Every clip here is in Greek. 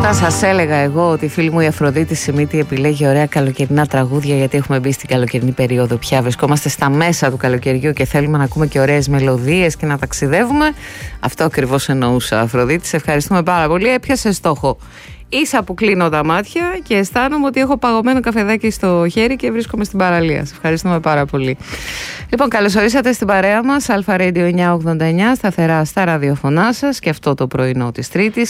Όταν σας έλεγα εγώ ότι η φίλη μου η Αφροδίτη Σιμίτη επιλέγει ωραία καλοκαιρινά τραγούδια, γιατί έχουμε μπει στην καλοκαιρινή περίοδο πια, βρισκόμαστε στα μέσα του καλοκαιριού και θέλουμε να ακούμε και ωραίες μελωδίες και να ταξιδεύουμε, αυτό ακριβώς εννοούσα. Αφροδίτη, σε ευχαριστούμε πάρα πολύ. Έπιασε στόχο. Ίσα που κλείνω τα μάτια και αισθάνομαι ότι έχω παγωμένο καφεδάκι στο χέρι και βρίσκομαι στην παραλία. Σας ευχαριστούμε πάρα πολύ. Λοιπόν, καλώς ορίσατε στην παρέα μας. Αλφα Radio 989, σταθερά στα ραδιοφωνά σας και αυτό το πρωινό της Τρίτης,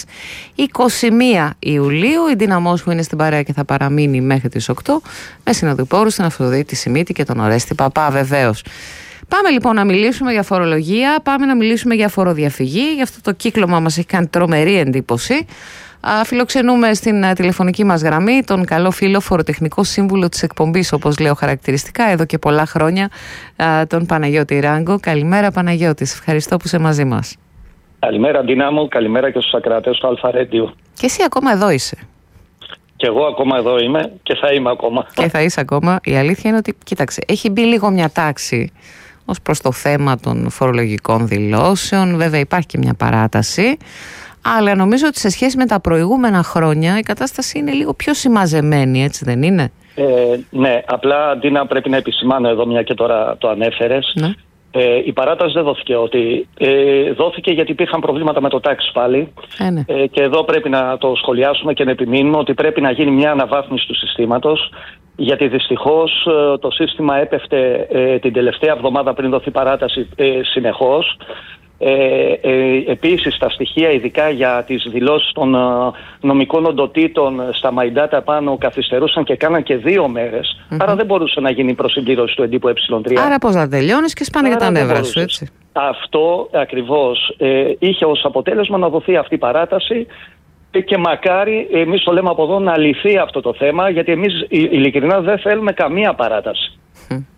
21 Ιουλίου. Η δύναμό μου είναι στην παρέα και θα παραμείνει μέχρι τις 8, με συνοδοιπόρους την Αφροδίτη Σιμίτη και τον Ορέστη Παπά, βεβαίως. Πάμε λοιπόν να μιλήσουμε για φορολογία, πάμε να μιλήσουμε για φοροδιαφυγή. Γι' αυτό το κύκλωμα μας έχει κάνει τρομερή εντύπωση. Φιλοξενούμε στην τηλεφωνική μας γραμμή τον καλό φίλο φοροτεχνικό σύμβουλο της εκπομπής, όπως λέω χαρακτηριστικά, εδώ και πολλά χρόνια, τον Παναγιώτη Ράγκο. Καλημέρα Παναγιώτη, ευχαριστώ που είσαι μαζί μας. Καλημέρα Ντίνα μου, καλημέρα και στους ακροατές του Αλφα Radio. Και εσύ ακόμα εδώ είσαι? Και εγώ ακόμα εδώ είμαι και θα είμαι ακόμα. Και θα είσαι ακόμα. Η αλήθεια είναι ότι, κοίταξε, έχει μπει λίγο μια τάξη ως προς το θέμα των φορολογικών δηλώσεων. Βέβαια υπάρχει και μια παράταση. Αλλά νομίζω ότι σε σχέση με τα προηγούμενα χρόνια η κατάσταση είναι λίγο πιο συμμαζεμένη, έτσι δεν είναι? Ναι, απλά Ντίνα πρέπει να επισημάνω εδώ, μια και τώρα το ανέφερες. Ναι. Η παράταση δεν δόθηκε δόθηκε γιατί υπήρχαν προβλήματα με το τάξη πάλι. Ναι. Και εδώ πρέπει να το σχολιάσουμε και να επιμείνουμε ότι πρέπει να γίνει μια αναβάθμιση του συστήματος, γιατί δυστυχώς το σύστημα έπεφτε την τελευταία εβδομάδα πριν δοθεί παράταση συνεχώς. Επίσης τα στοιχεία ειδικά για τις δηλώσεις των νομικών οντοτήτων στα MyData πάνω καθυστερούσαν και κάναν και 2 μέρες. Άρα δεν μπορούσε να γίνει η προσυμπλήρωση του εντύπου ε3. Άρα πώς να τελειώνεις και σπάνε για τα νεύρα σου, έτσι? Αυτό ακριβώς είχε ως αποτέλεσμα να δοθεί αυτή η παράταση και μακάρι, εμείς το λέμε από εδώ, να λυθεί αυτό το θέμα, γιατί εμείς ειλικρινά δεν θέλουμε καμία παράταση.